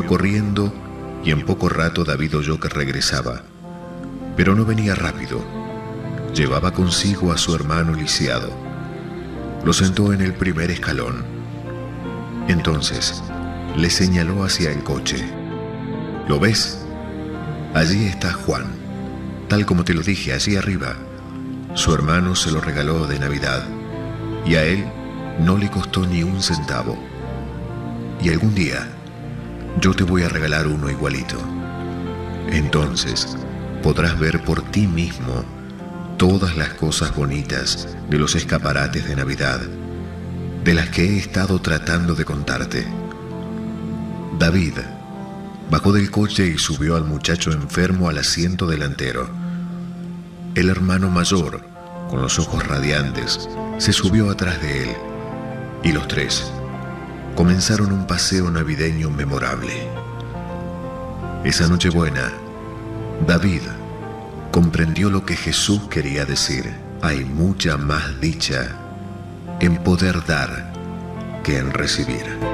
corriendo y en poco rato David oyó que regresaba, pero no venía rápido. Llevaba consigo a su hermano lisiado. Lo sentó en el primer escalón. Entonces le señaló hacia el coche. ¿Lo ves? Allí está Juan, tal como te lo dije, allí arriba. Su hermano se lo regaló de Navidad y a él no le costó ni un centavo. Y algún día yo te voy a regalar uno igualito. Entonces podrás ver por ti mismo todas las cosas bonitas de los escaparates de Navidad, de las que he estado tratando de contarte. David bajó del coche y subió al muchacho enfermo al asiento delantero. El hermano mayor, con los ojos radiantes, se subió atrás de él y los tres comenzaron un paseo navideño memorable. Esa Nochebuena, David comprendió lo que Jesús quería decir. Hay mucha más dicha en poder dar que en recibir.